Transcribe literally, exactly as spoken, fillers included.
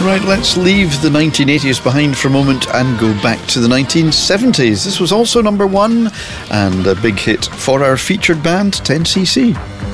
Right, let's leave the nineteen eighties behind for a moment and go back to the nineteen seventies. This was also number one and a big hit for our featured band, ten C C.